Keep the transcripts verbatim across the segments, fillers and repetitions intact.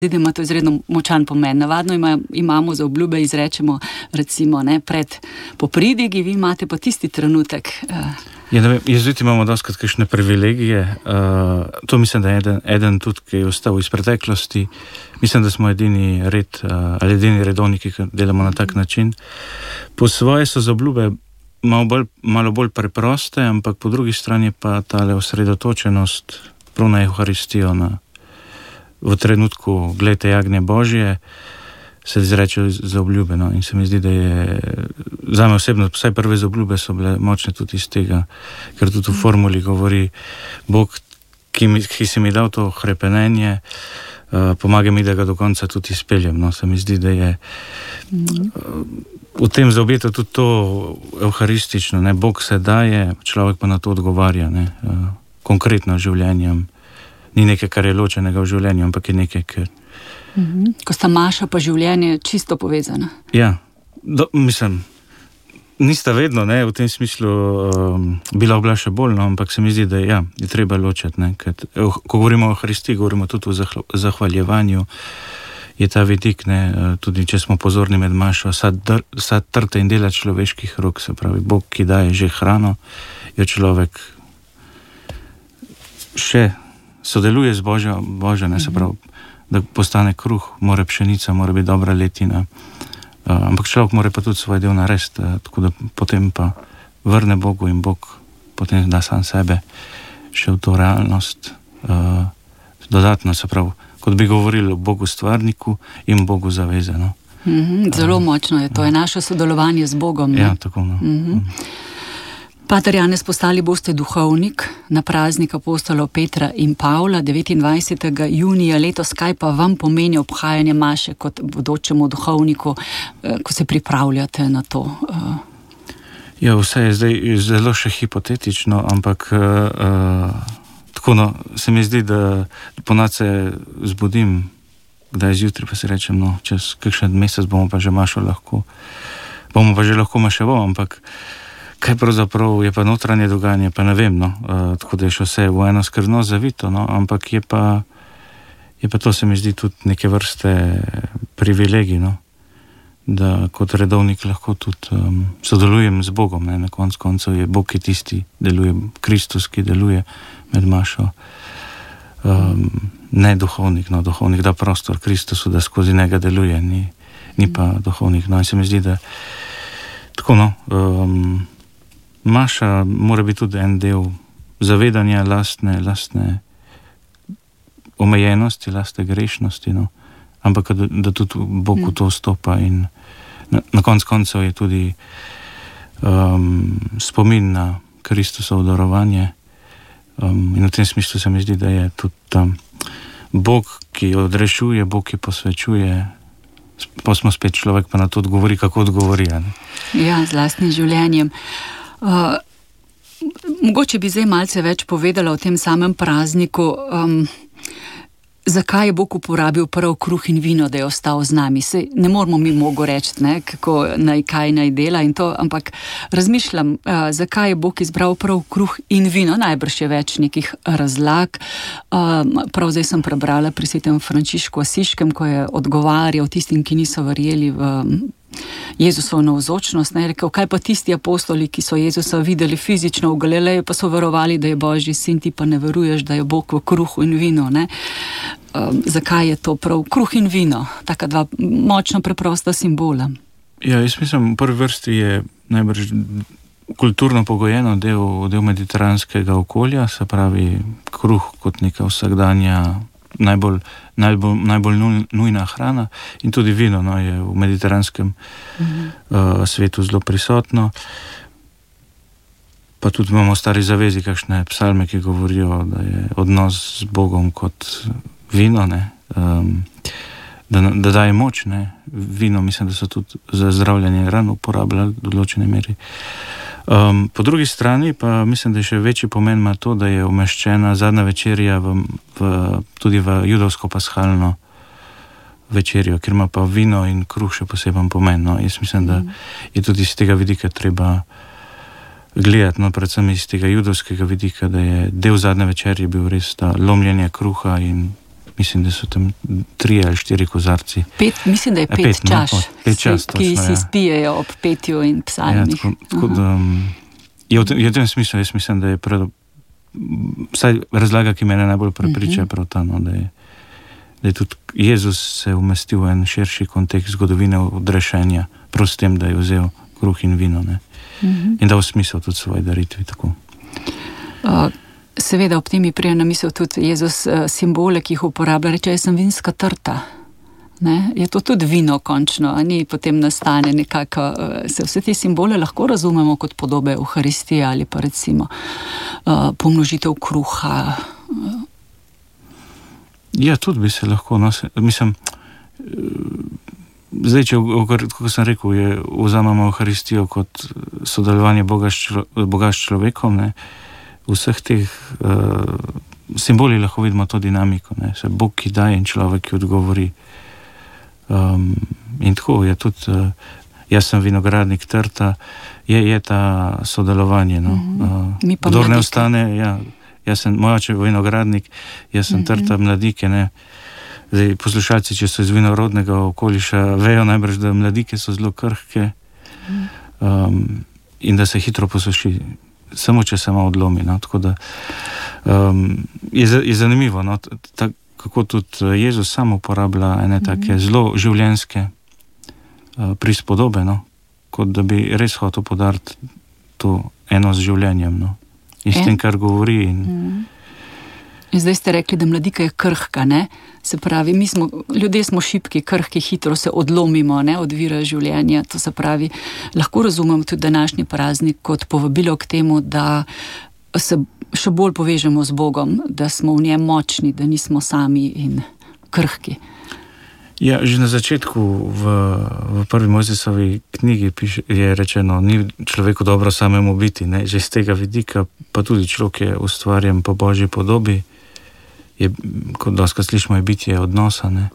da ima to izredno močan pomen. Navadno ima, imamo za obljube, izrečemo recimo ne, pred popridigi, vi imate pa tisti trenutek. Ja, ne vem, jaz vidite, imamo doskrat kakšne privilegije. Uh, to mislim, da je eden, eden tudi, ki je ostal iz preteklosti. Mislim, da smo edini red, uh, ali edini redovniki, ki delamo na tak način. Po svoje so za obljube malo bolj, malo bolj preproste, ampak po drugi strani pa tale osredotočenost prav na Euharistijo, na v trenutku gledajte jagnje Božje, se izreče za obljube. No? In se mi zdi, da je zame osebno, vsaj prve za obljube so bile močne tudi iz tega, ker tudi v formuli govori Bog, ki, mi, ki si mi dal to hrepenenje, uh, pomaga mi, da ga do konca tudi izpeljem. No? Se mi zdi, da je uh, v tem zaobjeto tudi to evharistično. Ne? Bog se daje, človek pa na to odgovarja, ne? Uh, konkretno življenjem. Ni nekaj, kar je ločenega v življenju, ampak je nekaj, kar... Mm-hmm. Ko sta Maša pa življenje čisto povezana. Ja, do, mislim, nista vedno, ne, v tem smislu um, bila obla še bolj, no, ampak se mi zdi, da ja, je treba ločiti, ne, ker, ko govorimo o Hristiji, govorimo tudi o zahval, zahvaljevanju, je ta vidik, ne, tudi če smo pozorni med Mašo, vsa trta in dela človeških rok, se pravi, Bog, ki daje že hrano, je človek še sodeluje z Božjo, Božjo, ne, se pravi, da postane kruh, mora pšenica, mora biti dobra letina, uh, ampak človek mora pa tudi svoj del narediti, uh, tako da potem pa vrne Bogu in Bog potem da sam sebe še v to realnost, uh, dodatno, se pravi, kot bi govorili o Bogu stvarniku in Bogu zavezano. Mm-hmm, zelo uh, močno je, to je naše sodelovanje z Bogom. Ne? Ja, tako, no. Mm-hmm. Mm. Pater Janez, postali boste duhovnik na praznik apostolov Petra in Pavla devetindvajsetega junija letos. Kaj pa vam pomeni obhajanje Maše kot bodočemu duhovniku, ko se pripravljate na to? Ja, vse je zdaj zelo še hipotetično, ampak uh, tako no, se mi zdi, da ponad se zbudim, kdaj zjutraj pa si rečem, no, čez kakšen mesec bomo pa že Mašo lahko, bomo pa že lahko maševal, ampak kaj pravzaprav je pa notranje dogajanje, pa ne vem, no, uh, tako da je še vse v eno skrbno zavito, no, ampak je pa, je pa to se mi zdi tudi neke vrste privilegij, no, da kot redovnik lahko tudi um, sodelujem z Bogom, ne, na konc koncev je Bog, ki tisti deluje, Kristus, ki deluje med Mašo, um, ne duhovnik, no, duhovnik da prostor Kristusu, da skozi njega deluje, ni, ni pa duhovnik, no, in se mi zdi, da tako, no, um, Maša mora biti tudi en del zavedanja lastne, lastne omejenosti, lastne grešnosti, no. Ampak da, da tudi Bog v to stopa in na, na konc koncev je tudi um, spomin na Kristusovo darovanje um, in v tem smislu se mi zdi, da je tudi tam Bog, ki odrešuje, Bog, ki posvečuje, pa smo spet človek pa na to odgovori, kako odgovori. Ne? Ja, z lastnim življenjem. Uh, mogoče bi zdaj malce več povedala o tem samem prazniku, um, zakaj je Bog uporabil prav kruh in vino, da je ostal z nami. Sej ne moramo mi mogo reči, ne, kako naj kaj naj dela in to, ampak razmišljam, uh, zakaj je Bog izbral prav kruh in vino. Najbrž je več nekih razlag. Uh, prav zdaj sem prebrala pri svetem Frančišku Asiškem, ko je odgovarjal tistim, ki niso verjeli v Jezusovo navzočnost, ne, rekel, kaj pa tisti apostoli, ki so Jezusa videli fizično v Galileji, pa so verovali, da je Božji sin, ti pa ne veruješ, da je Bog v kruhu in vinu, ne. Um, zakaj je to prav kruh in vino? Taka dva močno preprosta simbola. Ja, jaz mislim, v prvi vrsti je najbrž kulturno pogojeno del, del mediteranskega okolja, se pravi kruh kot neka vsakdanja najbolj, najbolj, najbolj nujna hrana in tudi vino, no, je v mediteranskem mm-hmm. uh, svetu zelo prisotno. Pa tudi imamo v Stari zavezi kakšne psalme, ki govorijo, da je odnos z Bogom kot vino, ne, um, da, da daje moč, ne. Vino mislim, da so tudi za zdravljanje ran uporabljali v določene meri. Um, po drugi strani pa mislim, da je še večji pomen ima to, da je umeščena zadnja večerja v, v, tudi v judovsko pashalno večerjo, ker ima pa vino in kruh še poseben pomen. No. Jaz mislim, da je tudi iz tega vidika treba gledati, no, predvsem iz tega judovskega vidika, da je del zadnje večerje bil res ta lomljenje kruha in, mislim, da so tam tri ali štiri kozarci. Pet, mislim, da je pet, pet čaš, no, pet čas, ki točno, si ja. spijejo ob petju in psalmih. Ja, tako, tako da, je, v tem, je v tem smislu, jaz mislim, da je prav, vsaj razlaga, ki mene najbolj prepriča, prav ta, no, da je, da je tudi Jezus se umestil v en širši kontekst zgodovine odrešenja, prav s tem, da je vzel kruh in vino, ne, uh-huh. in dal smisel tudi svoji daritvi, tako. Uh, seveda ob tem je prije na misel tudi Jezus uh, simbole, ki jih uporablja, reče, jaz sem vinska trta. Ne? Je to tudi vino končno, a ni potem nastane nekako, uh, se vse te simbole lahko razumemo kot podobe Euharistije ali pa recimo uh, pomnožitev kruha. Uh. Ja, tudi bi se lahko, no, se, mislim, zdaj, če, kako sem rekel, je, vzamemo Euharistijo kot sodelovanje Boga s, člo, Boga s človekom, ne, vseh teh uh, simboli lahko vidimo to dinamiko, ne, se Bog, ki daje in človek, ki odgovori. Um, in tako je tudi, uh, jaz sem vinogradnik trta, je, je ta sodelovanje, no. Uh, kdor ne ostane, ja, jaz sem, moj oče vinogradnik, jaz sem mm-hmm. trta mladike, ne. Zdaj, poslušalci, če so iz vinorodnega okoliša, vejo najbrž, da mladike so zelo krhke um, in da se hitro posuši, samo če se malo odlomi, no, tako da um, je, je zanimivo, no, tak, kako tudi Jezus sam uporablja ene take mm-hmm. zelo življenjske uh, prispodobe, no, kot da bi res hotel podariti to eno z življenjem, no, in s tem, kar govori. In, mm-hmm. in zdaj ste rekli, da mladika je krhka, ne? Se pravi, mi smo, ljudje smo šibki, krhki, hitro se odlomimo, ne, od vira življenja, to se pravi, lahko razumemo tudi današnji praznik kot povabilo k temu, da se še bolj povežemo z Bogom, da smo v njem močni, da nismo sami in krhki. Ja, že na začetku v, v prvi Mojzesovi knjigi piše, je rečeno, ni človeku dobro samemu biti, ne, že z tega vidika, pa tudi človek je ustvarjen po Božji podobi, je, kot doskrat slišimo, je bitje odnosa, ne.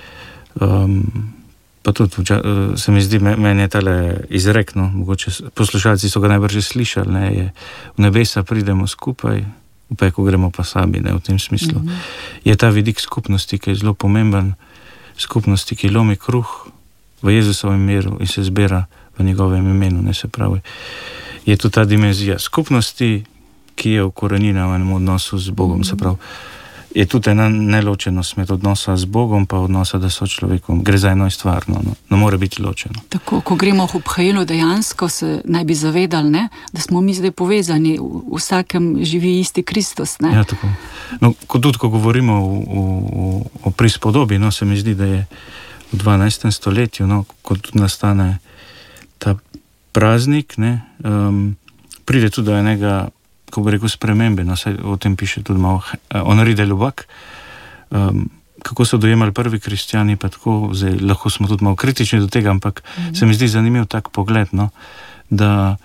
Um, pa tudi, se mi zdi, meni je tale izrek, no, mogoče poslušalci so ga najbrž slišali, ne, je v nebesa pridemo skupaj, v peko gremo pa sami, ne, v tem smislu. Mm-hmm. Je ta vidik skupnosti, ki je zelo pomemben, skupnosti, ki lomi kruh v Jezusovem miru in se zbira v njegovem imenu, ne, se pravi. Je tu ta dimenzija skupnosti, ki je ukorenjena v enem odnosu z Bogom, mm-hmm. se pravi. Je tudi ena neločenost med odnosa z Bogom pa odnosa, da so človekom. Gre za eno stvar, no, no, ne more biti ločeno. Tako, ko gremo v obhajilu, dejansko se naj bi zavedali, ne, da smo mi zdaj povezani, v vsakem živi isti Kristus, ne. Ja, tako. No, ko tudi, ko govorimo o, o, o prispodobi, no, se mi zdi, da je v dvanajstem stoletju, no, ko tudi nastane ta praznik, ne, um, pride tudi do enega, ko bi rekel, spremembe, no, saj o tem piše tudi malo Henri de Lubac, um, kako so dojemali prvi kristjani, pa tako, zdaj lahko smo tudi malo kritični do tega, ampak mm-hmm. se mi zdi zanimiv tak pogled, no, da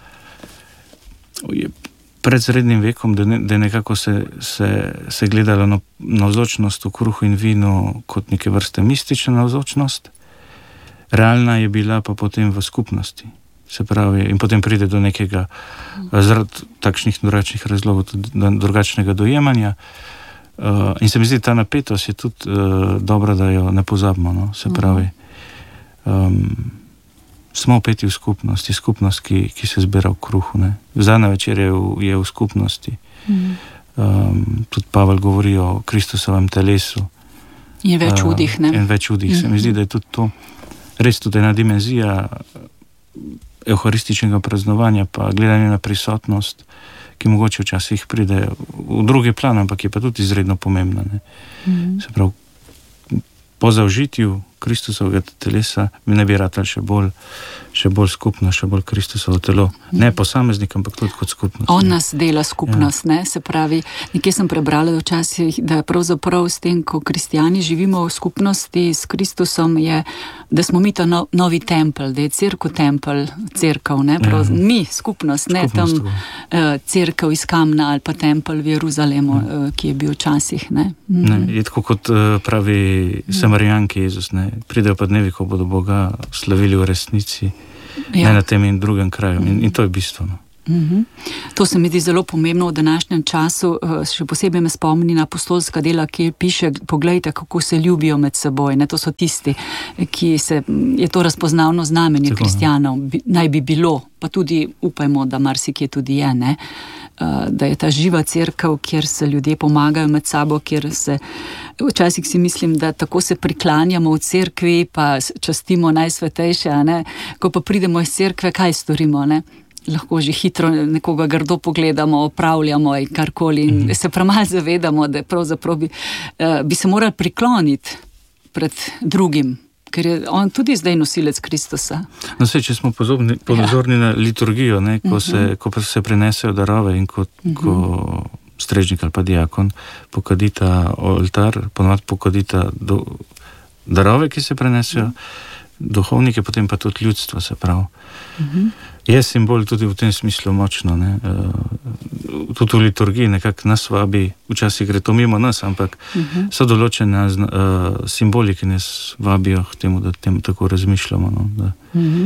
je pred srednjim vekom, da, ne, da nekako se, se, se gledalo na navzočnost v kruhu in vinu kot neke vrste mistična navzočnost, realna je bila pa potem v skupnosti. Se pravi, in potem pride do nekega zaradi takšnih drugačnih razlogov, tudi drugačnega dojemanja. Uh, in se mi zdi, ta napetost je tudi uh, dobra, da jo ne pozabimo, no? Se pravi, um, smo opeti v skupnosti, skupnost, ki, ki se zbira v kruhu, ne? Zadnja večer je v, je v skupnosti. Um, tudi Pavel govori o Kristusovem telesu. Je več udih, ne? Uh, in več udih. Se mi zdi, da je tudi to res tudi ena dimenzija euharističnega praznovanja, pa gledanje na prisotnost, ki mogoče včasih pride v drugi plan, ampak je pa tudi izredno pomembna, ne. Mm-hmm. Se pravi, po zaužitju Kristusovega telesa mi ne bi ratali še bolj, še bolj skupno, še bolj Kristusovo telo. Ne posameznik, ampak tudi kot skupnost. On nas dela skupnost, ja. Ne? Se pravi, nekje sem prebrala včasih, da pravzaprav s tem, ko kristijani živimo v skupnosti s Kristusom, je, da smo mi ta no, novi tempelj, da je cerkev tempelj, cerkev, ne? Prav, ja. Mi, skupnost, ne skupnost, tam uh, cerkev iz kamna ali pa tempelj v Jeruzalemu, ja. uh, ki je bil včasih, ne? Mm. Ne, je tako kot uh, pravi Samarijanki Jezus, ne? Pridejo pa dnevi, ko bodo Boga slavili v resnici, ja. Ne na tem in drugem kraju. In, in to je bistveno. Mm-hmm. To se mi zdi zelo pomembno v današnjem času, še posebej me spomni na apostolska dela, ki piše, poglejte, kako se ljubijo med seboj. Ne? To so tisti, ki se, je to razpoznavno znamenje kristjanov, naj bi bilo, pa tudi upajmo, da marsikje tudi je, ne? Da je ta živa cerkev, kjer se ljudje pomagajo med sabo, kjer se, včasih si mislim, da tako se priklanjamo v cerkvi, pa častimo najsvetejše, a ne? Ko pa pridemo iz cerkve, kaj storimo, ne? Lahko že hitro nekoga grdo pogledamo, opravljamo in karkoli in mm. se premalo zavedamo, da pravzaprav bi, bi se morali prikloniti pred drugim, ker je on tudi zdaj nosilec Kristusa. No, sej, če smo pozorni, pozorni ja. na liturgijo, ne, ko, uh-huh. se, ko pa se prinesejo darove in ko, uh-huh. ko strežnik ali pa diakon pokadita oltar, ponovadi pokadita do, darove, ki se prinesejo, uh-huh. duhovnike, potem pa tudi ljudstvo, se pravi. Uh-huh. Je simbol tudi v tem smislu močno, ne. Uh, tudi v liturgiji nekako nas vabi, včasih gre to mimo nas, ampak uh-huh. so določene uh, simboli, ki nas vabijo k temu, da tem tako razmišljamo. No, da. Uh-huh.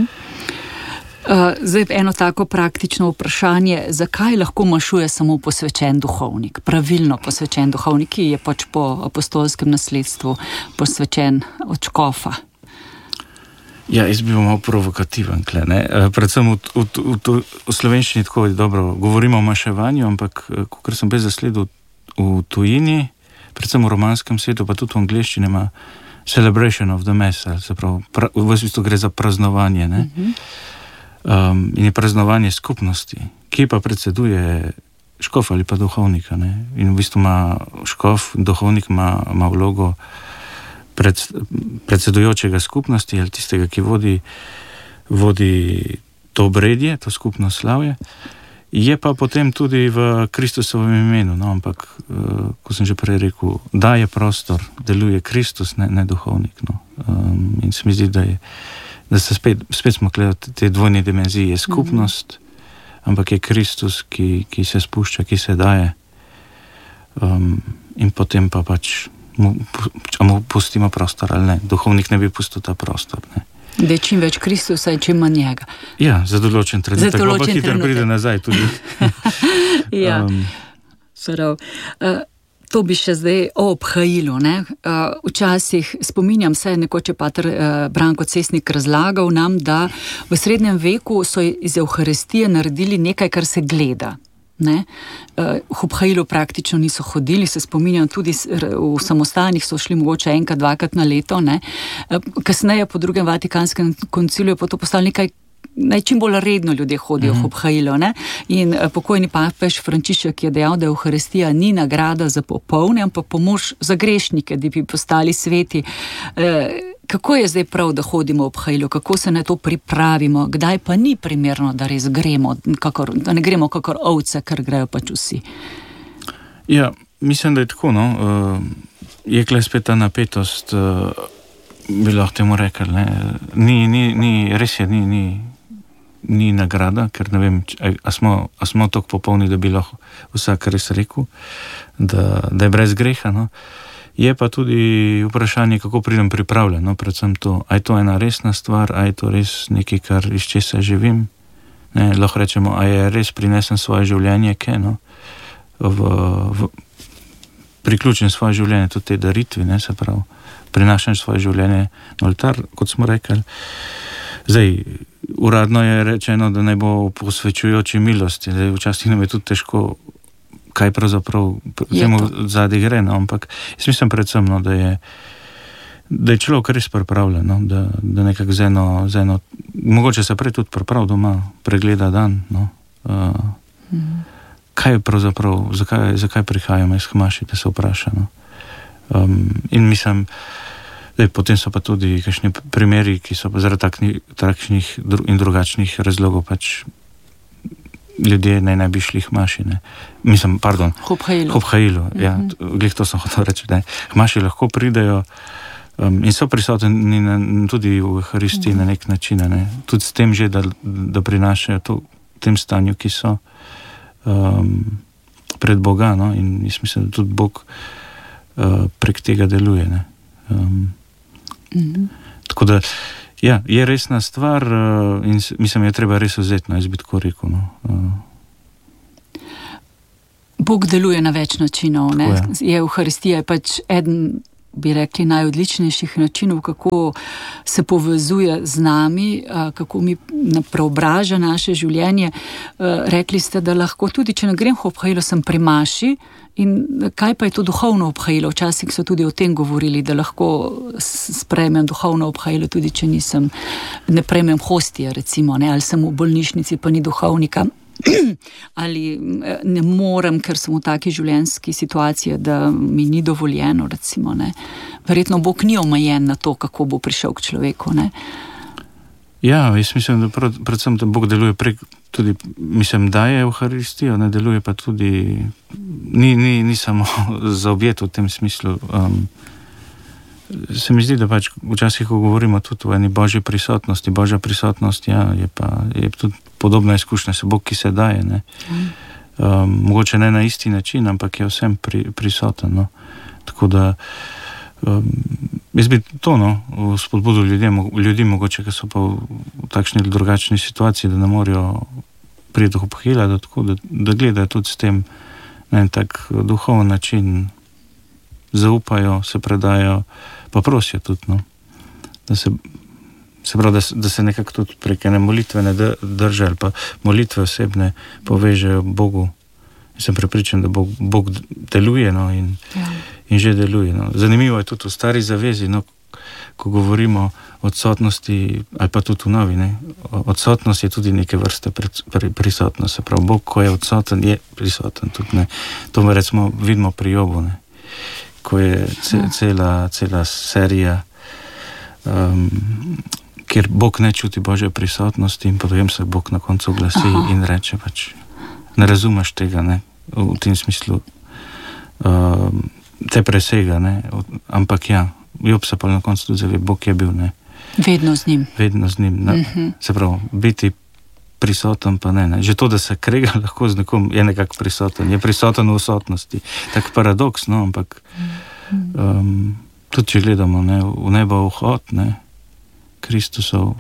uh, zdaj eno tako praktično vprašanje, zakaj lahko mašuje samo posvečen duhovnik, pravilno posvečen duhovnik, ki je pač po apostolskem nasledstvu posvečen od škofa? Ja, jaz bi bil malo provokativen, kle, ne. Predvsem v, v, v, v, v slovenščini tako dobro govorimo o maševanju, ampak kakor sem bez zasledil v tujini, predvsem v romanskem svetu, pa tudi v angleščini ima celebration of the mass, se pravi, pra, v bistvu gre za praznovanje, ne. Um, in je praznovanje skupnosti, ki pa predseduje škof ali pa duhovnika, ne. In v bistvu ima škof, duhovnik ima, ima vlogo Pred, predsedujočega skupnosti ali tistega, ki vodi, vodi to obredje, to skupno slavje, je pa potem tudi v Kristusovem imenu, no, ampak, uh, ko sem že prej rekel, daje prostor, deluje Kristus, ne, ne duhovnik, no. Um, in se mi zdi, da, je, da se spet, spet smo gledali te dvojne dimenzije, je skupnost, mm-hmm. ampak je Kristus, ki, ki se spušča, ki se daje, um, in potem pa pač Mu, mu pustimo prostor ali ne. Duhovnik ne bi pustil ta prostor, ne. Da je čim več Kristusa in čim manj njega. Ja, za določen trenutek, pa pa hitro pride nazaj tudi. ja, um. Sarav. Uh, to bi še zdaj o obhajilu, ne. Uh, včasih spominjam se, nekoč je pater uh, Branko Cesnik razlagal nam, da v srednjem veku so iz Evharistije naredili nekaj, kar se gleda. Ne? V obhajilu praktično niso hodili, se spominjam, tudi v samostanih so šli mogoče enkrat, dvakrat na leto. Ne? Kasneje po drugem Vatikanskem konciliju je pa to postalo nekaj, naj čim bolj redno ljudje hodijo v obhajilu. Ne? In pokojni papež Frančišek je dejal, da Evharistija ni nagrada za popolne, ampak pomoč za grešnike, da bi postali sveti. Kako je zdaj prav, da hodimo v obhajilu, kako se na to pripravimo, kdaj pa ni primerno, da res gremo, kakor, da ne gremo kakor ovce, ker grejo pač vsi? Ja, mislim, da je tako, no. Je kle spet ta napetost, bi lahko temu rekel, ne. Ni, ni, ni, res je, ni, ni, ni nagrada, ker ne vem, a smo, a smo tako popolni, da bi lahko vsak res rekel, da, da je brez greha, no. Je pa tudi vprašanje, kako pridem pripravljen, no, predvsem to, a je to ena resna stvar, a je to res nekaj, kar iz česa živim, ne, lahko rečemo, a je res prinesem svoje življenje, kaj, no, v, v, priključim svoje življenje tudi te daritvi, ne, se pravi, prinašam svoje življenje na oltar, kot smo rekli. Zdaj, uradno je rečeno, da ne bo posvečujoči milosti, zdaj, včasih nam je tudi težko kaj pravzaprav temu zadaj gre, no, ampak jaz mislim predvsem, no, da je, da je človek res pripravljen, no, da, da nekako z eno, z eno, mogoče se prej tudi priprav doma, pregleda dan, no, uh, mm. kaj je pravzaprav, zakaj, zakaj prihajamo iz Hmaši, da se vpraša, no. Um, in mislim, da potem so pa tudi kakšni primeri, ki so pa zaradi takšnih, takšnih in drugačnih razlogov pač ljudje naj ne bi šli Hmaši, ne. Mislim, pardon. Hobhajilu. Hobhajilu, ja. Mm-hmm. Glih to sem hotel reči, ne. Hmaši lahko pridejo um, in so prisotni na, tudi v Evharistiji mm-hmm. na nek način, ne. Tudi s tem že, da, da prinašajo to v tem stanju, ki so um, pred Boga, no. In jaz mislim, da tudi Bog uh, prek tega deluje, ne. Um, mm-hmm. Tako da ja, je resna stvar uh, in mislim, je treba res vzeti, no, jaz bi tako rekel, no. Uh, Bog deluje na več načinov. Ne? Je Evharistija je pač eden, bi rekli, najodličnejših načinov, kako se povezuje z nami, kako mi preobraža naše življenje. Rekli ste, da lahko tudi, če ne grem v obhajilo, sem pri maši. In kaj pa je to duhovno obhajilo? Včasih so tudi o tem govorili, da lahko sprejmem duhovno obhajilo, tudi če nisem, ne prejmem hostije, recimo, ne? Ali sem v bolnišnici, pa ni duhovnika. Ali ne morem, ker sem v taki življenjski situaciji, da mi ni dovoljeno, recimo, ne. Verjetno Bog ni omejen na to, kako bo prišel k človeku, ne. Ja, jaz mislim, da prav, predvsem, da Bog deluje prek, tudi, mislim, da je Evharistijo, ne deluje pa tudi, ni, ni, ni samo zaobjet v tem smislu. Um, se mi zdi, da pač včasih, ko govorimo tudi o eni Božji prisotnosti, Božja prisotnost, ja, je pa, je tudi podobna izkušnja, se Bog, ki se daje, ne. Um, mogoče ne na isti način, ampak je vsem pri, prisoten, no. Tako da, um, jaz bi to, no, spodbudil ljudem, ljudi mogoče, ki so pa v, v takšni ali drugačni situaciji, da ne morajo priti do obhajila, da, da, da gledajo tudi s tem na en tak duhoven način, zaupajo, se predajo, pa prosijo tudi, no, da se, se pravi, da, da se nekako tudi prek ene molitvene drže ali pa molitve osebne povežejo Bogu. Jaz sem prepričan, da Bog, Bog deluje, no, in, ja. in že deluje, no. Zanimivo je tudi v Stari zavezi, no, ko govorimo o odsotnosti, ali pa tudi v Novi, ne, odsotnost je tudi neke vrste prisotnost, se pravi, Bog, ko je odsoten, je prisoten tudi, ne. To recimo vidimo pri Jobu, ne, ko je ce, cela, cela serija, um, kjer Bog ne čuti Božje prisotnosti in potem se Bog na koncu oglasi Aha. in reče pač, ne razumeš tega, ne, v tem smislu, um, te presega, ne, ampak ja, Job se pa na koncu tudi zave, Bog je bil, ne. Vedno z njim. Vedno z njim, ne, uh-huh. se pravi, biti prisoten pa ne, ne. Že to, da se krega lahko z nekom, je nekako prisoten. Je prisoten v odsotnosti. Tak paradoks, no, ampak um, tudi, če gledamo, ne, v nebo vhod, ne, Kristusov,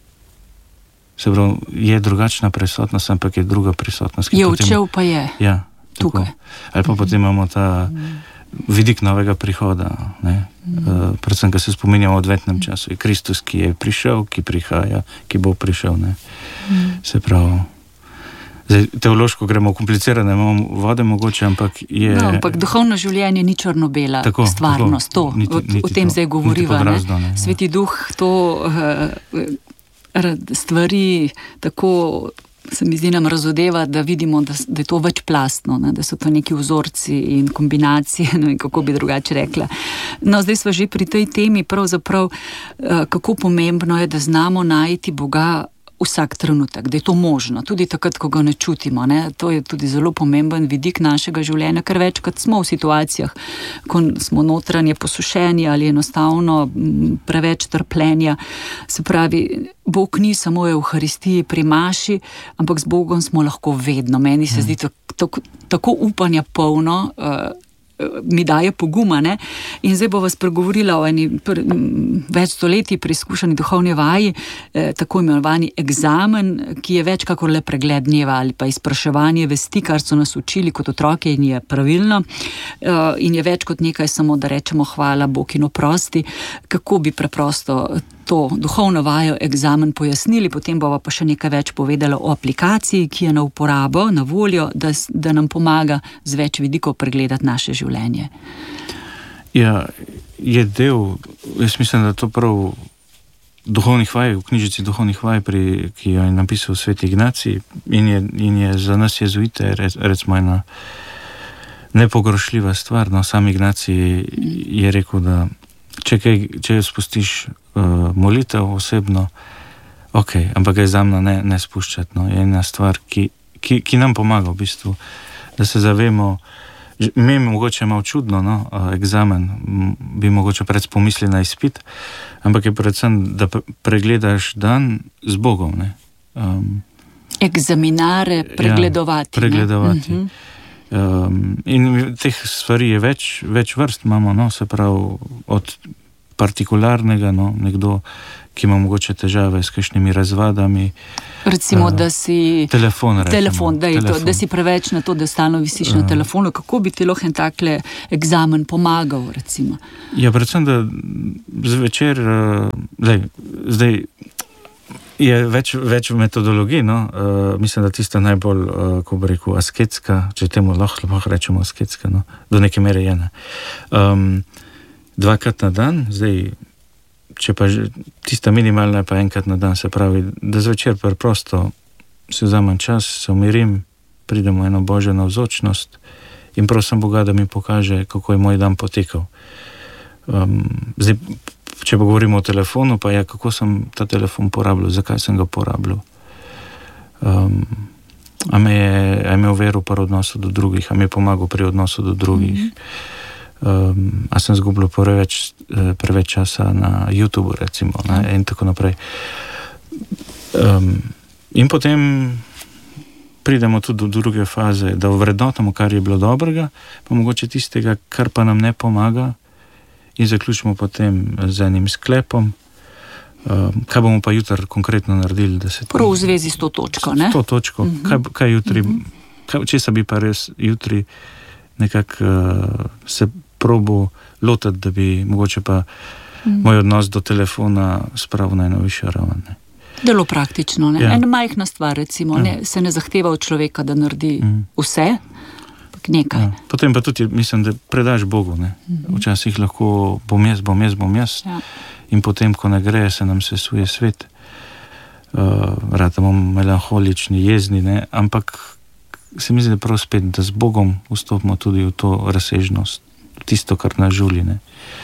se pravi, je drugačna prisotnost, ampak je druga prisotnost. Je odšel, pa je. Ja, tukaj. Ali pa potem imamo ta vidik novega prihoda, ne. Uh, predvsem, ko se spominjamo v adventnem času. Je Kristus, ki je prišel, ki prihaja, ki bo prišel, ne. Se pravi, zdaj, teološko gremo v komplicirane vode mogoče, ampak je... No, ampak duhovno življenje ni črno-bela tako, stvarnost, tako, to, niti, niti o tem to, zdaj govoriva, ne. ne. Sveti duh to uh, stvari tako, se mi zdi, nam razodeva, da vidimo, da, da je to večplastno, ne, da so to neki vzorci in kombinacije, ne vem, kako bi drugače rekla. No, zdaj smo že pri tej temi, pravzaprav, uh, kako pomembno je, da znamo najti Boga vsak trenutek, da je to možno, tudi takrat, ko ga ne čutimo, ne? To je tudi zelo pomemben vidik našega življenja, ker večkrat smo v situacijah, ko smo notranje posušeni ali enostavno preveč trpljenja. Se pravi, Bog ni samo v Evharistiji pri maši, ampak z Bogom smo lahko vedno. Meni se zdi to, tako, tako upanja polno, uh, mi daje poguma, ne? In zdaj bo vas pregovorila o eni pr, več stoletij preizkušeni duhovni vaji, eh, tako imenovani egzamen, ki je več kakor le pregled dneva ali pa izpraševanje vesti, kar so nas učili kot otroke in je pravilno, eh, in je več kot nekaj samo, da rečemo hvala Bog in oprosti. Kako bi preprosto to duhovno vajo, egzamen pojasnili, potem bova pa še nekaj več povedala o aplikaciji, ki je na uporabo, na voljo, da, da nam pomaga z več vidikov pregledati naše življenje. Ja, je del, jaz mislim, da to prav duhovnih vaj, v knjižici duhovnih vaj, pri, ki jo je napisal Sveti Ignacij in je, in je za nas jezuite, recimo ena nepogrošljiva stvar, no, sam Ignacij je rekel, da če, kaj, če spustiš uh, molitev osebno, ok, ampak je za mno ne, ne spuščati, no, je ena stvar, ki, ki, ki nam pomaga v bistvu, da se zavemo. Mi je mogoče malo čudno, no, egzamen, bi mogoče pred pomisli na izpit, ampak je predvsem, da pregledaš dan z Bogom, ne. Um, Egzaminare pregledovati. Ja, pregledovati. Uh-huh. Um, in teh stvari je več, več vrst imamo, no, se pravi, od partikularnega, no, nekdo, ki ima mogoče težave s kakšnimi razvadami. Recimo, da si... Telefon, recimo. Telefon, da, telefon. To, da si preveč na to, da stalno visiš Uh. na telefonu. Kako bi ti lahko en takle egzamen pomagal, recimo? Ja, predvsem, da zvečer, uh, zdaj, zdaj je več, več metodologij, no? Uh, mislim, da tista najbolj, uh, ko bi rekel, asketska, če temu lahko, lahko rečemo asketska, no? Do neke mere je, ne. Um, dvakrat na dan, zdaj, če pa že, tista minimalna je pa enkrat na dan, se pravi, da zvečer preprosto si vzamem čas, se umirim, pridem v eno božjo navzočnost in prosim Boga, da mi pokaže, kako je moj dan potekal. Um, zdaj, če pa govorimo o telefonu, pa je, kako sem ta telefon porabljal, zakaj sem ga porabljal. Um, a me je, a je imel veru pri odnosu do drugih, a mi je pomagal pri odnosu do drugih. Um, a sem zgubljal preveč, preveč časa na YouTubeu, recimo, ne, in tako naprej. Um, in potem pridemo tudi do druge faze, da vrednotamo, kar je bilo dobrega, pa mogoče tistega, kar pa nam ne pomaga, in zaključimo potem z enim sklepom, um, kaj bomo pa jutri konkretno naredili. Da se Prav v zvezi s to točko, ne? S to točko, uh-huh. kaj, kaj jutri, uh-huh. kaj, česa bi pa res jutri nekako uh, se probo lotati, da bi mogoče pa uh-huh. moj odnos do telefona spravil na eno višjo raven. Delo praktično, ne? Ja. Ena majhna stvar, recimo, ja. ne, se ne zahteva od človeka, da naredi uh-huh. vse, nekaj. Ja. Potem pa tudi, mislim, da predaš Bogu, ne. Uh-huh. Včasih lahko bom jaz, bom jaz, bom jaz. Ja. In potem, ko ne gre, se nam sesuje svet. Uh, ratamo melanholični, jezni, ne. Ampak se mi zdi, da prav spet, da z Bogom vstopimo tudi v to razsežnost, tisto, kar nas žuli, ne.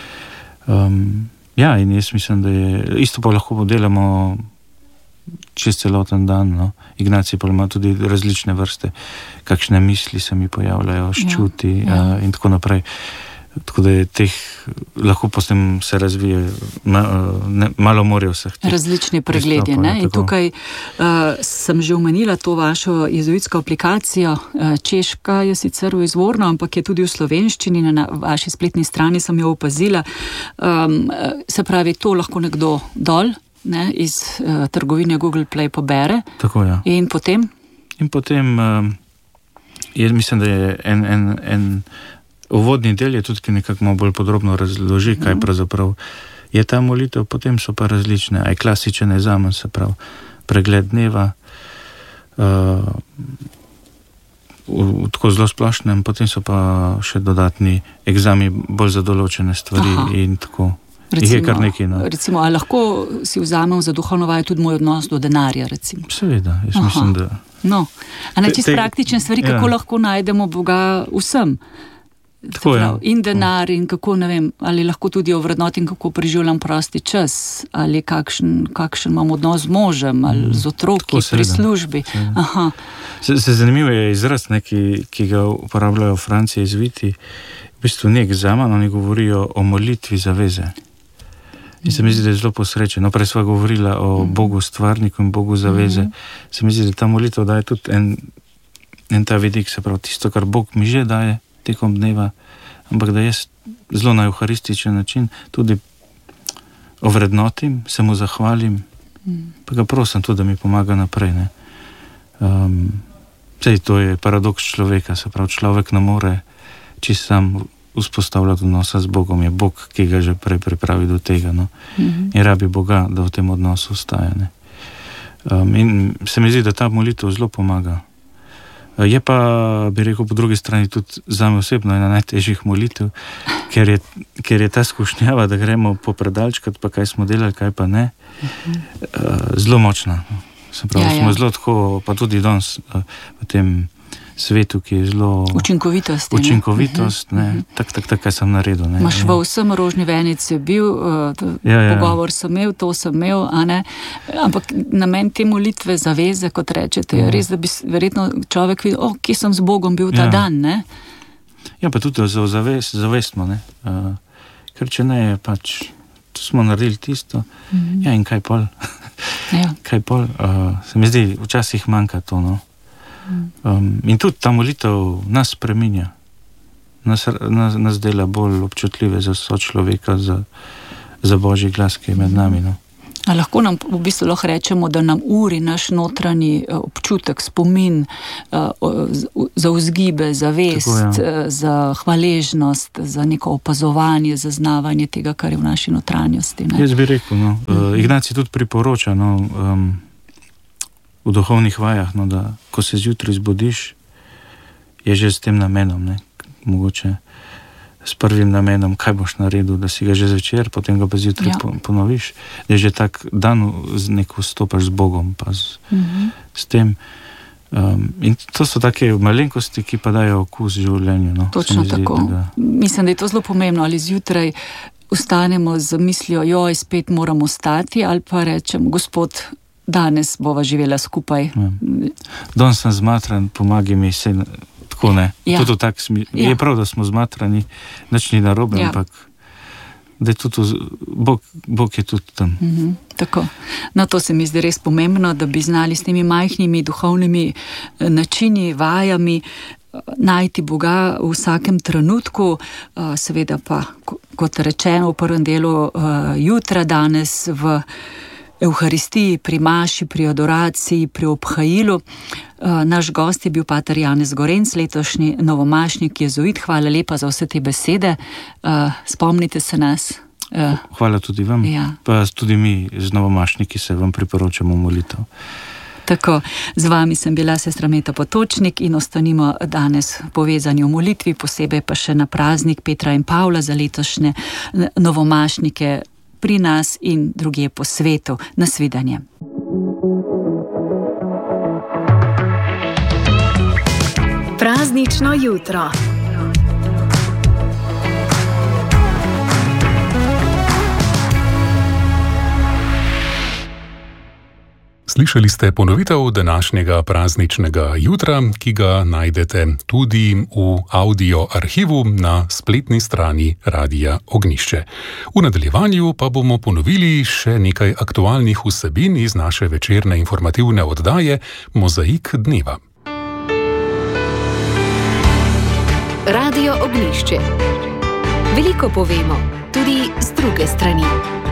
Um, ja, in jaz mislim, da je, isto pa lahko delamo čez celoten dan, no. Ignacij pa ima tudi različne vrste, kakšne misli se mi pojavljajo, ščuti ja, ja. Uh, in tako naprej. Tako da je teh, lahko potem se razvije, ma, ne, malo morajo vseh teh. Različni pregledi, ne? In tukaj uh, sem že omenila to vašo jezuitsko aplikacijo. Uh, češka je sicer v izvorno, ampak je tudi v slovenščini, na vaši spletni strani sem jo opazila. Um, se pravi, to lahko nekdo dol, ne, iz uh, trgovine Google Play pobere. Tako, ja. In potem? In potem, uh, jaz mislim, da je en, en, en uvodni del je tudi, ki nekako malo bolj podrobno razloži, kaj pravzaprav je ta molitev, potem so pa različne, aj klasičen examen, se pravi, pregled dneva, uh, v, v tako zelo splošnem, potem so pa še dodatni egzami bolj za določene stvari. Aha. In tako. Recimo, je kar nekaj, no. Recimo, ali lahko si vzamem za duhovno vajo tudi moj odnos do denarja, recimo? Seveda, jaz Aha. mislim, da... No, a ne čisto praktične stvari, kako ja. lahko najdemo Boga vsem? Tako, prav, ja. In denar, in kako, ne vem, ali lahko tudi ovrednotim, kako preživljam prosti čas, ali kakšen, kakšen imam odnos z možem, ali z otroki pri službi. Aha. Se, se zanimivo je izraz, ne, ki, ki ga uporabljajo v Franciji izviti, v bistvu nek zaman, oni govorijo o molitvi zaveze. In se mi zdi, da je zelo posrečeno. Prej sva govorila o Bogu stvarniku in Bogu zaveze. Se mi zdi, da ta molitev daje tudi en, en ta vidik, se pravi, tisto, kar Bog mi že daje tekom dneva, ampak da jaz zelo na euharističen način tudi ovrednotim, se mu zahvalim, pa ga prosim tudi, da mi pomaga naprej, ne. Um, sej, to je paradoks človeka, se pravi, človek ne more čisto sam vzpostavljati odnosa z Bogom, je Bog, ki ga že prej pripravi do tega, no. Mm-hmm. In rabi Boga, da v tem odnosu ostaja, ne. Um, in se mi zdi, da ta molitev zelo pomaga. Je pa, bi rekel, po drugi strani tudi zame osebno ena najtežjih molitev, ker je, ker je ta skušnjava, da gremo popredalčkati, pa kaj smo delali, kaj pa ne, uh-huh. uh, zelo močna. Se pravi, ja, ja. Smo zelo tako, pa tudi danes uh, v tem svetu, ki je zelo... Učinkovitost. Učinkovitost, ne, uh-huh. tak, tak, tak, kaj sem naredil. Ne. Maš v vsem rožni venici bil, uh, ja, ja. pogovor sem imel, to sem imel, a ne, ampak namen te molitve zaveze, kot rečete, je res, da bi verjetno človek videl, o, kje sem z Bogom bil ta ja. dan, ne? Ja, pa tudi za zavest, zavestmo, ne, uh, ker če ne je pač, smo naredili tisto, uh-huh. ja, in kaj pol, ja. kaj pol, uh, se mi zdi, včasih manjka to, no. Um, in tudi ta molitev nas spreminja, nas, nas, nas dela bolj občutljive za sočloveka, za, za Božji glas, ki je med nami. No. A lahko nam v bistvu lahko rečemo, da nam uri naš notranji občutek, spomin za vzgibe, za vest, Tako, ja. za hvaležnost, za neko opazovanje, zaznavanje tega, kar je v naši notranjosti. Ne? Jaz bi rekel, no, uh, Ignacij tudi priporoča no, um, v duhovnih vajah, no, da ko se zjutraj zbudiš, je že s tem namenom, ne, mogoče s prvim namenom, kaj boš naredil, da si ga že zvečer, potem ga pa zjutraj ja. ponoviš, da je že tak dan neko vstopaš z Bogom, pa z, mm-hmm. s tem. Um, in to so take malenkosti, ki pa dajo okus življenju. No. Točno zdi, tako. Da... Mislim, da je to zelo pomembno, ali zjutraj ustanemo z mislijo, joj, spet moramo stati, ali pa rečem, Gospod, danes bova živela skupaj. Ja. Danes sem zmatran, pomagi mi se... Tako ne. Ja. Tudi tak smi... ja. Je prav, da smo zmatrani, nič ni narobe, ja. ampak da je tudi Bog, Bog je tudi tam. Mm-hmm. Tako. No, to se mi zdi res pomembno, da bi znali s temi majhnimi duhovnimi načini, vajami najti Boga v vsakem trenutku, seveda pa, kot rečeno v prvem delu jutra, danes v Evharistiji, pri maši, pri adoraciji, pri obhajilu. Naš gost je bil pater Janez Gorenc, letošnji novomašnik jezuit. Hvala lepa za vse te besede. Spomnite se nas. Hvala tudi vam. Ja. Pa tudi mi z novomašniki se vam priporočamo molitev. Tako, z vami sem bila sestra Meta Potočnik in ostanimo danes povezani v molitvi, posebej pa še na praznik Petra in Pavla za letošnje novomašnike pri nas in drugje po svetu. Nasvidenje. Praznično jutro. Slišali ste ponovitev današnjega prazničnega jutra, ki ga najdete tudi v audio arhivu na spletni strani Radia Ognjišče. V nadaljevanju pa bomo ponovili še nekaj aktualnih vsebin iz naše večerne informativne oddaje Mozaik dneva. Radio Ognjišče. Veliko povemo, tudi z druge strani.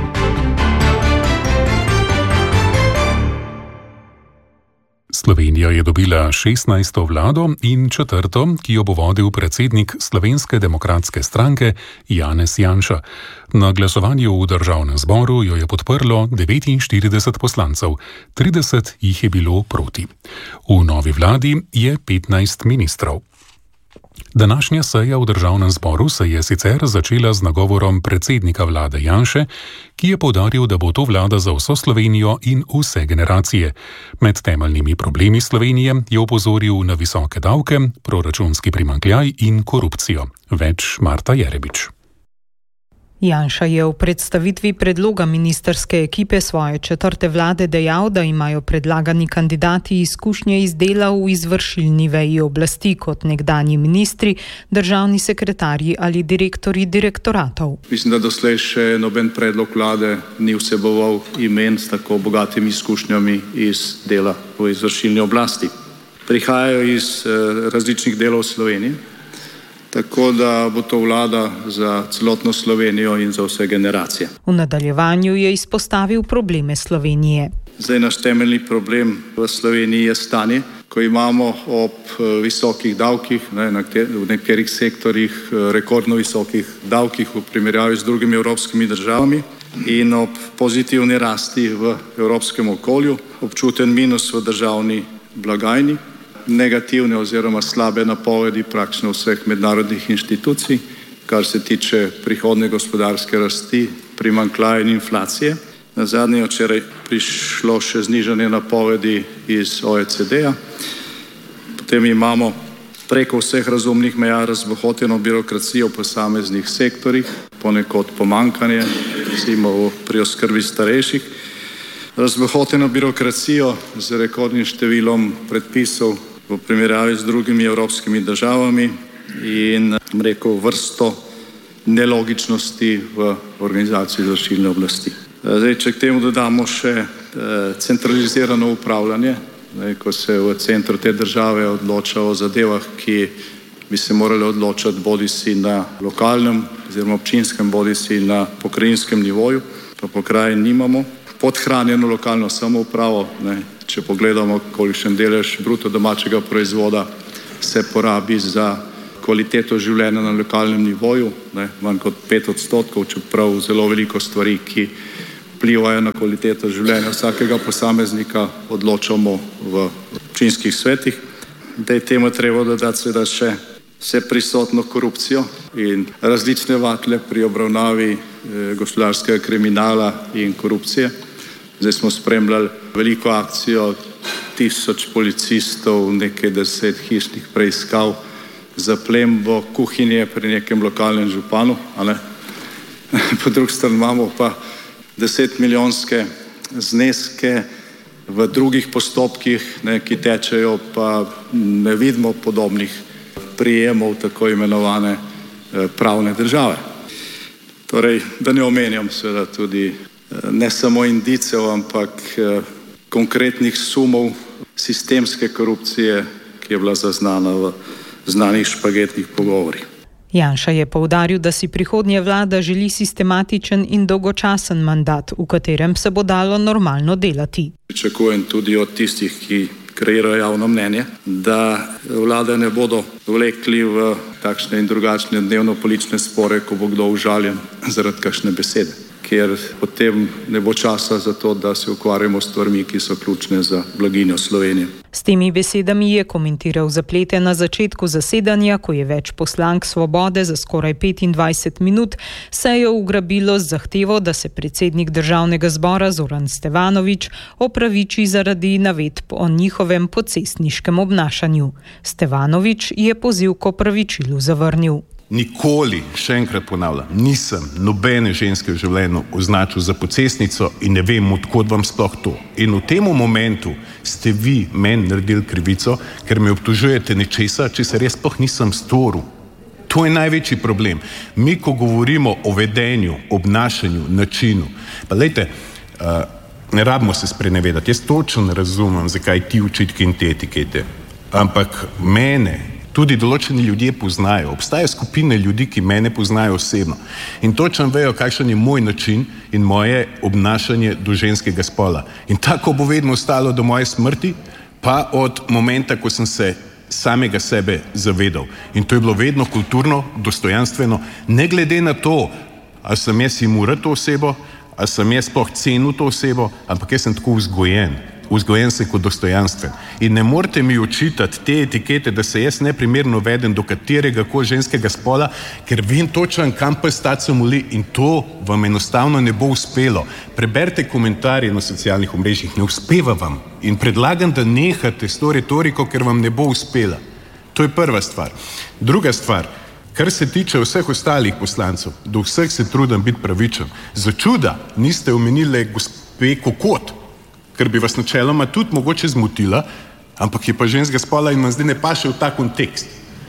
Slovenija je dobila šestnajsto vlado in četrto, ki jo bo vodil predsednik Slovenske demokratske stranke Janez Janša. Na glasovanju v državnem zboru jo je podprlo devetinštirideset poslancev, trideset jih je bilo proti. V novi vladi je petnajst ministrov. Današnja seja v državnem zboru se je sicer začela z nagovorom predsednika vlade Janše, ki je poudaril, da bo to vlada za vso Slovenijo in vse generacije. Med temeljnimi problemi Slovenije je opozoril na visoke davke, proračunski primanjkljaj in korupcijo. Več Marta Jerebič. Janša je v predstavitvi predloga ministrske ekipe svoje četrte vlade dejal, da imajo predlagani kandidati izkušnje iz dela v izvršilni veji oblasti kot nekdanji ministri, državni sekretarji ali direktorji direktoratov. Mislim, da doslej še noben predlog vlade ni vseboval imen s tako bogatimi izkušnjami iz dela v izvršilni oblasti. Prihajajo iz eh, različnih delov Slovenije, tako da bo to vlada za celotno Slovenijo in za vse generacije. V nadaljevanju je izpostavil probleme Slovenije. Zdaj naš temeljni problem v Sloveniji je stanje, ko imamo ob visokih davkih, ne, v nekaterih sektorjih rekordno visokih davkih v primerjavi z drugimi evropskimi državami in ob pozitivni rasti v evropskem okolju, občuten minus v državni blagajni, negativne oziroma slabe napovedi praktično vseh mednarodnih inštitucij, kar se tiče prihodne gospodarske rasti, primanjkljaja in inflacije. Na zadnje včeraj prišlo še znižanje napovedi iz O E C D-ja. Potem imamo preko vseh razumnih meja razbohoteno birokracijo v posameznih sektorjih, ponekod pomanjkanje, recimo pri oskrbi starejših, razbohoteno birokracijo z rekordnim številom predpisov v primerjavi z drugimi evropskimi državami in rekel vrsto nelogičnosti v organizaciji izvršilne oblasti. Zdaj, če k temu dodamo še eh, centralizirano upravljanje, zdaj, ko se v centru te države odloča o zadevah, ki bi se morali odločati bodisi na lokalnem oziroma občinskem, bodisi na pokrajinskem nivoju, pa pokrajin nimamo. podhranjeno lokalno samoupravo. Ne. Če pogledamo, kolikšen delež bruto domačega proizvoda se porabi za kvaliteto življenja na lokalnem nivoju, ne, manj kot pet odstotkov, čeprav zelo veliko stvari, ki vplivajo na kvaliteto življenja vsakega posameznika, odločamo v občinskih svetih. Da je temu treba dodati seveda še vse prisotno korupcijo in različne vatle pri obravnavi eh, gospodarskega kriminala in korupcije. Zdaj smo spremljali veliko akcijo, tisoč policistov, nekaj deset hišnih preiskav, zaplembo kuhinje pri nekem lokalnem županu, a ne? Po drugi strani imamo pa deset milijonske zneske v drugih postopkih, ne, ki tečejo, pa ne vidimo podobnih prijemov tako imenovane eh, pravne države. Torej, da ne omenjam seveda tudi ne samo indicev, ampak eh, konkretnih sumov sistemske korupcije, ki je bila zaznana v znanih špagetnih pogovorih. Janša je poudaril, da si prihodnja vlada želi sistematičen in dolgočasen mandat, v katerem se bo dalo normalno delati. Pričakujem tudi od tistih, ki kreirajo javno mnenje, da vlade ne bodo vlekli v takšne in drugačne dnevno-politične spore, ko bo kdo užaljen zaradi kakšne besede, ker potem ne bo časa za to, da se ukvarjamo s stvarmi, ki so ključne za blaginjo Slovenije. S temi besedami je komentiral zaplete na začetku zasedanja, ko je več poslank Svobode za skoraj petindvajset minut sejo ugrabilo z zahtevo, da se predsednik državnega zbora Zoran Stevanović opraviči zaradi navedb o njihovem pocestniškem obnašanju. Stevanović je poziv k opravičilu zavrnil. Nikoli, še enkrat ponavljam, nisem nobene ženske v življenju označil za pocestnico in ne vem, odkot vam sploh to. In v tem momentu ste vi meni naredili krivico, ker me obtožujete nečesa, če se res sploh nisem storil. To je največji problem. Mi, ko govorimo o vedenju, obnašanju, načinu, pa lejte, uh, ne rabimo se sprenevedati. Jaz točno razumem, zakaj ti očitki in te etikete, ampak mene tudi določeni ljudje poznajo. Obstaja skupine ljudi, ki mene poznajo osebno in točno vejo, kakšen je moj način in moje obnašanje do ženskega spola. In tako bo vedno ostalo do moje smrti, pa od momenta, ko sem se samega sebe zavedal. In to je bilo vedno kulturno, dostojanstveno, ne glede na to, ali sem jaz imel to osebo, ali sem jaz sploh cenil to osebo, ampak jaz sem tako vzgojen. Vzgojen se kot dostojanstven. In ne morete mi očitati te etikete, da se jaz neprimerno vedem do katerega koli ženskega spola, ker vem točno, kam pes taco moli in to vam enostavno ne bo uspelo. Preberite komentarje na socialnih omrežjih, ne uspeva vam. In predlagam, da nehate s to retoriko, ker vam ne bo uspela. To je prva stvar. Druga stvar, kar se tiče vseh ostalih poslancev, do vseh se trudim biti pravičen. Za čuda niste omenili gospe Kokot, ker bi vas načeloma tudi mogoče zmotila, ampak je pa ženska spola in vam zdaj ne paše v ta kontekst.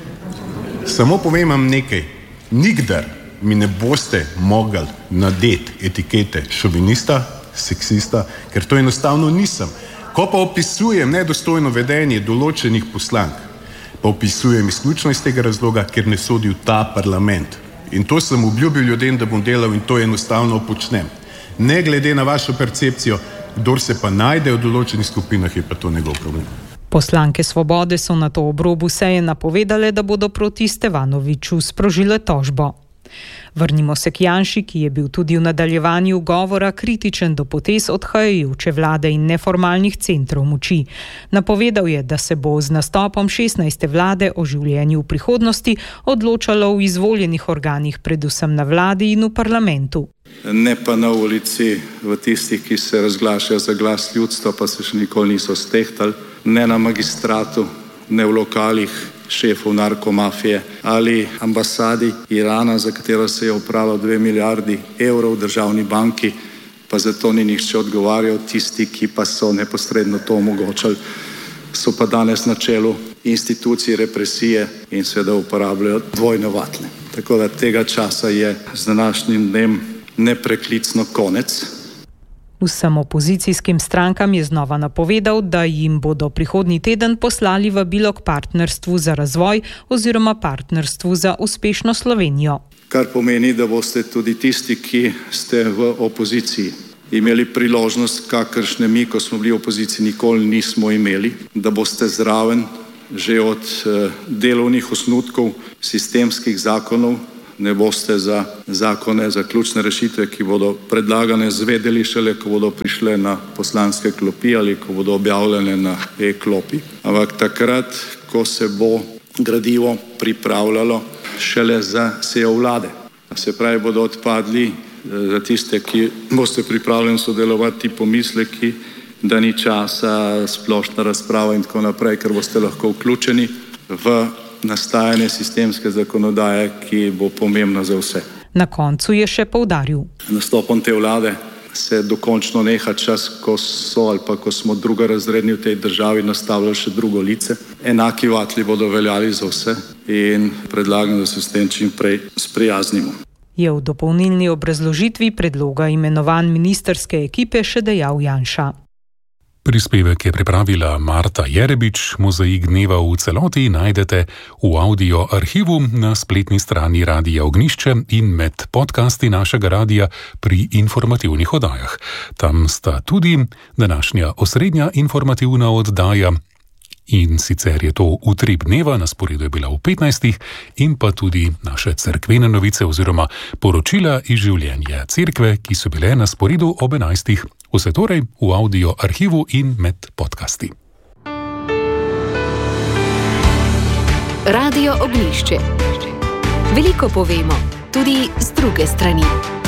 Samo povem vam nekaj. Nikdar mi ne boste mogli nadeti etikete šovinista, seksista, ker to enostavno nisem. Ko pa opisujem nedostojno vedenje določenih poslank, pa opisujem izključno iz tega razloga, ker ne sodi v ta parlament. In to sem obljubil ljudem, da bom delal in to enostavno počnem. Ne glede na vašo percepcijo, kdor se pa najde v določenih skupinah, je pa to njegov problem. Poslanke Svobode so na to ob robu seje napovedale, da bodo proti Stevanoviću sprožile tožbo. Vrnimo se k Janši, ki je bil tudi v nadaljevanju govora kritičen do potez odhajajoče vlade in neformalnih centrov moči. Napovedal je, da se bo z nastopom šestnajste vlade o življenju v prihodnosti odločalo v izvoljenih organih, predvsem na vladi in v parlamentu. Ne pa na ulici v tistih, ki se razglašajo za glas ljudstva, pa se še nikoli niso stehtali, ne na magistratu, ne v lokalih šefov narkomafije ali ambasadi Irana, za katero se je upravilo dve milijardi evrov v državni banki, pa zato ni nihče odgovarjal. Tisti, ki pa so neposredno to omogočali, so pa danes na čelu institucij represije in seveda uporabljajo dvojne vatle. Tako da tega časa je z današnjim dnem nepreklicno konec. Vsem opozicijskim strankam je znova napovedal, da jim bodo prihodnji teden poslali vabilo k partnerstvu za razvoj oziroma partnerstvu za uspešno Slovenijo. Kar pomeni, da boste tudi tisti, ki ste v opoziciji, imeli priložnost, kakršne mi, ko smo bili v opoziciji, nikoli nismo imeli, da boste zraven že od delovnih osnutkov sistemskih zakonov, ne boste za zakone, za ključne rešitve, ki bodo predlagane, zvedeli šele, ko bodo prišle na poslanske klopi ali ko bodo objavljene na e-klopi. Ampak takrat, ko se bo gradivo pripravljalo šele za sejo vlade. Se pravi, bodo odpadli za tiste, ki boste pripravljeni sodelovati, pomisleki, da ni časa, splošna razprava in tako naprej, ker boste lahko vključeni v nastajanje sistemske zakonodaje, ki bo pomembna za vse. Na koncu je še poudaril. Nastopom te vlade se dokončno neha čas, ko so ali pa ko smo drugorazredni v tej državi nastavljali še drugo lice. Enaki vatli bodo veljali za vse in predlagam, da se s tem čim prej sprijaznimo. Je v dopolnilni obrazložitvi predloga imenovan ministerske ekipe še dejal Janša. Prispevek je pripravila Marta Jerebič, mozaik dneva v celoti najdete v audio arhivu na spletni strani Radia Ognjišče in med podcasti našega radia pri informativnih oddajah. Tam sta tudi današnja osrednja informativna oddaja, in sicer je to Utrip dneva, na sporedu je bila v petnajstih, in pa tudi naše cerkvene novice oziroma poročila iz življenja cerkve, ki so bile na sporedu ob enajstih. Vse torej v audio arhivu in med podcasti. Radio Ognjišče. Veliko povemo, tudi z druge strani.